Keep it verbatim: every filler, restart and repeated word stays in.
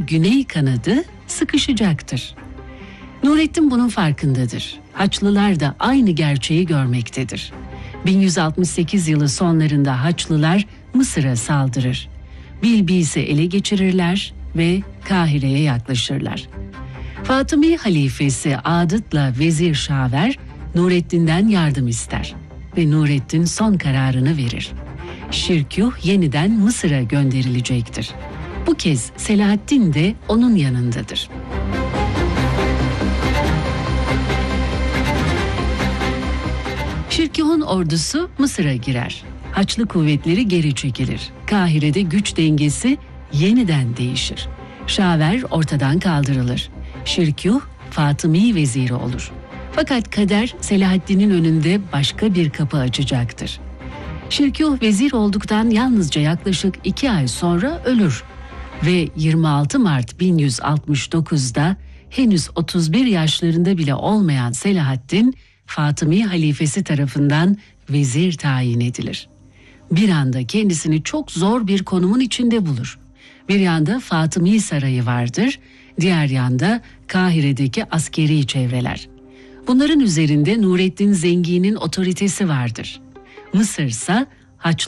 güney kanadı sıkışacaktır. Nurettin bunun farkındadır. Haçlılar da aynı gerçeği görmektedir. bin yüz altmış sekiz yılı sonlarında Haçlılar Mısır'a saldırır. Bilbis'i ele geçirirler ve Kahire'ye yaklaşırlar. Fatımi halifesi Adıt'la Vezir Şaver Nurettin'den yardım ister ve Nurettin son kararını verir. Şirkuh yeniden Mısır'a gönderilecektir. Bu kez Selahaddin de onun yanındadır. Şirkuh'un ordusu Mısır'a girer. Haçlı kuvvetleri geri çekilir. Kahire'de güç dengesi yeniden değişir. Şaver ortadan kaldırılır. Şirkuh Fatımi veziri olur. Fakat kader Selahaddin'in önünde başka bir kapı açacaktır. Şirkuh vezir olduktan yalnızca yaklaşık iki ay sonra ölür ve yirmi altı Mart bin yüz altmış dokuzda henüz otuz bir yaşlarında bile olmayan Selahaddin, Fatımi halifesi tarafından vezir tayin edilir. Bir anda kendisini çok zor bir konumun içinde bulur. Bir yanda Fatımi Sarayı vardır, diğer yanda Kahire'deki askeri çevreler. Bunların üzerinde Nurettin Zengi'nin otoritesi vardır. Mısır ise